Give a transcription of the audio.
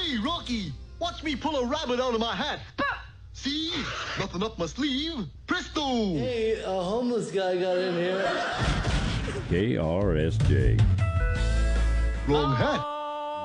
Hey, Rocky, watch me pull a rabbit out of my hat. See? Nothing up my sleeve. Presto! Hey, a homeless guy got in here. KRSJ. Wrong hat.